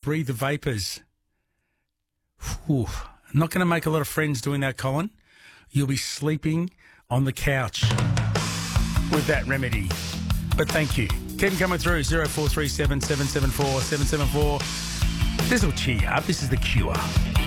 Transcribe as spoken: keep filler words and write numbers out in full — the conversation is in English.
breathe the vapours. Whew. Not going to make a lot of friends doing that, Colin. You'll be sleeping on the couch with that remedy. But thank you. Keep them coming through, zero four three seven, seven seven four, seven seven four. This will cheer you up. This is The Cure.